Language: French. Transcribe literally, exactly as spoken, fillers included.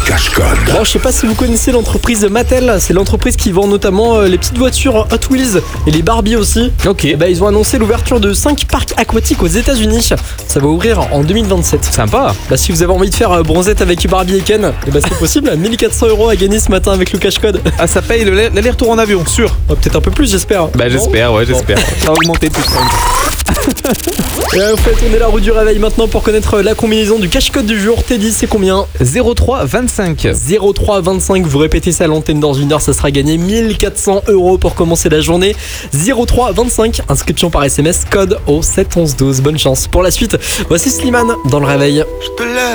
cache-code. Bon, je sais pas si vous connaissez l'entreprise Mattel, c'est l'entreprise qui vend notamment euh, les petites voitures Hot Wheels et les Barbie aussi. Ok. Et bah, ils ont annoncé l'ouverture de cinq parcs aquatiques aux États-Unis. Ça va ouvrir en deux mille vingt-sept. Sympa. Bah, si vous avez envie de faire euh, bronzette avec Barbie et Ken, et bah, c'est possible. mille quatre cents euros à gagner ce matin avec le cache-code. Ah, ça paye le- l'aller-retour en avion, sûr. Oh, peut-être un peu plus, j'espère. Bah, Non j'espère, ouais, Bon. j'espère. Ça va augmenter tout ça. Et en fait, on est la roue du réveil maintenant pour connaître la combinaison du cache-code du jour. Teddy, c'est combien? zéro trois vingt-cinq. zéro trois vingt-cinq, vous répétez ça à l'antenne dans une heure, ça sera gagné mille quatre cents euros pour commencer la journée. zéro trois vingt-cinq, inscription par S M S, code au sept onze douze. Bonne chance pour la suite. Voici Slimane dans le réveil. Je te laisse.